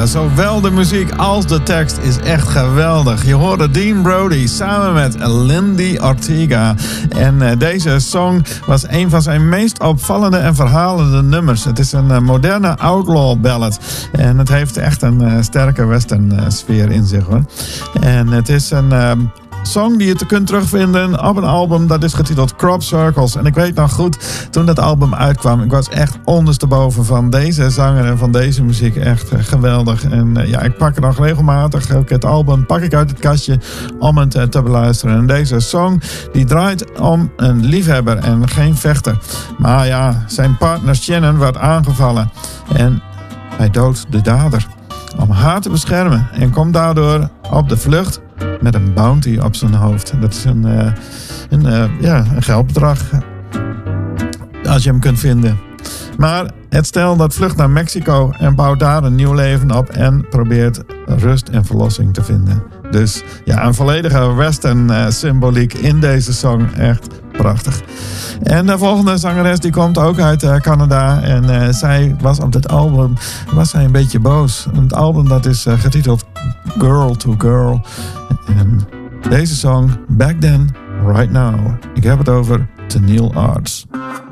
zowel de muziek als de tekst is echt geweldig. Je hoorde Dean Brody samen met Lindy Ortega. En deze song was een van zijn meest opvallende en verhalende nummers. Het is een moderne outlaw ballad. En het heeft echt een sterke western sfeer in zich, hoor. En het is een song die je kunt terugvinden op een album dat is getiteld Crop Circles. En ik weet nog goed, toen dat album uitkwam, ik was echt ondersteboven van deze zanger en van deze muziek. Echt geweldig. En ik pak er nog regelmatig ook het album pak ik uit het kastje om het te beluisteren. En deze song die draait om een liefhebber en geen vechter. Maar ja, zijn partner Shannon wordt aangevallen en hij doodt de dader om haar te beschermen en komt daardoor op de vlucht met een bounty op zijn hoofd. Dat is een geldbedrag als je hem kunt vinden. Maar het stel dat vlucht naar Mexico en bouwt daar een nieuw leven op en probeert rust en verlossing te vinden. Dus ja, een volledige western symboliek in deze song. Echt prachtig. En de volgende zangeres die komt ook uit Canada. En zij was op dit album een beetje boos. Het album dat is getiteld Girl to Girl. En deze song, Back Then, Right Now. Ik heb het over Tenille Arts.